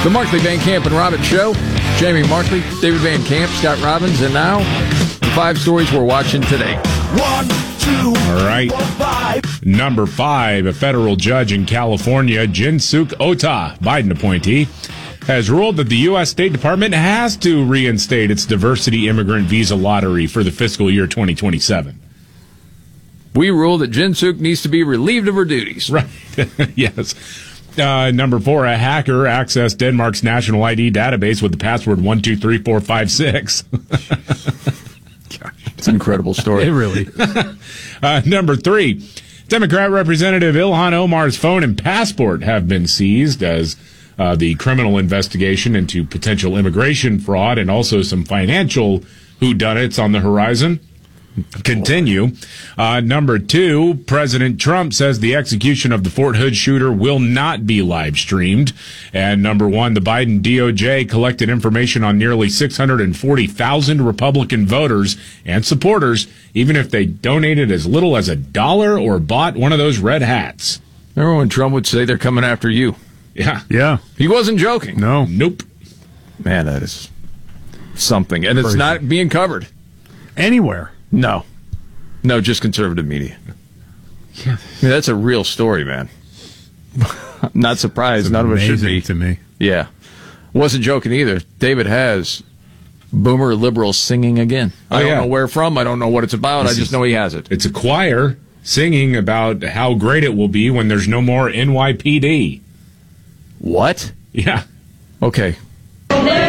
The Markley, Van Camp, and Robbins Show. Jamie Markley, David Van Camp, Scott Robbins, and now the 5 stories we're watching today. 1, 2, All right. 4, 5. Number 5, a federal judge in California, Jinsook Ota, Biden appointee, has ruled that the U.S. State Department has to reinstate its diversity immigrant visa lottery for the fiscal year 2027. We rule that Jinsook needs to be relieved of her duties. Right. Yes. Number 4, a hacker accessed Denmark's national ID database with the password 123456. It's an incredible story. It really. Number 3, Democrat Representative Ilhan Omar's phone and passport have been seized as the criminal investigation into potential immigration fraud and also some financial whodunits on the horizon continue. Number 2, President Trump says the execution of the Fort Hood shooter will not be live streamed. And number 1, the Biden DOJ collected information on nearly 640,000 Republican voters and supporters, even if they donated as little as $1 or bought one of those red hats. Remember when Trump would say they're coming after you? Yeah. Yeah. He wasn't joking. No. Nope. Man, that is something. And it's Crazy. not being covered. Anywhere. No, just conservative media. Yeah. I mean, that's a real story, man. I'm not surprised. None of us should be. Amazing to me. Yeah. Wasn't joking either. David has boomer liberals singing again. I don't know where from. I don't know what it's about. I just know he has it. It's a choir singing about how great it will be when there's no more NYPD. What? Yeah. Okay.